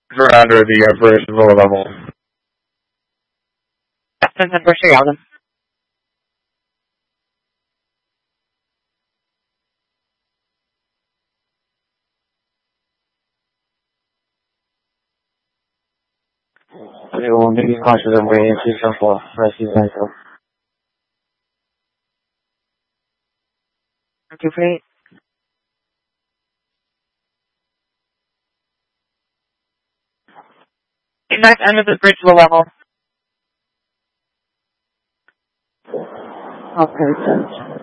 For under the bridge lower level. Sen başa geldim. 对，我们这边考试的为是生活和西三生。 就飞。Next end of the bridge low level. Okay.